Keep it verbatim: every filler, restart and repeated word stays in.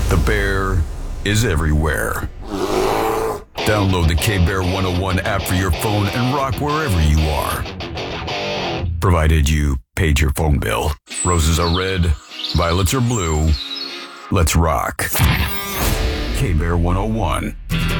The Bear is everywhere. Download the K-Bear one oh one app for your phone and rock wherever you are. Provided you paid your phone bill. Roses are red, violets are blue. Let's rock. K-Bear one oh one.